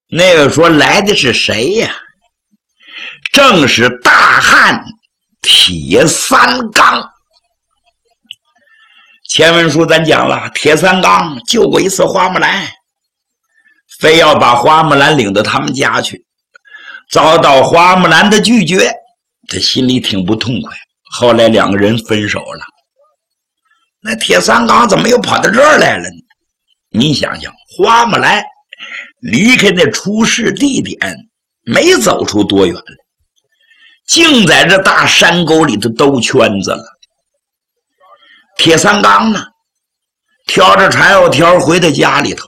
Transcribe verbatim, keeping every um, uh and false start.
那个说来的是谁呀？正是大汉铁三刚。前文书咱讲了，铁三刚救过一次花木兰，非要把花木兰领到他们家去，遭到花木兰的拒绝，他心里挺不痛快。后来两个人分手了。那铁三刚怎么又跑到这儿来了呢？你想想，花木兰离开那出事地点没走出多远了，竟在这大山沟里头兜圈子了。铁三刚呢，挑着柴火条回到家里头，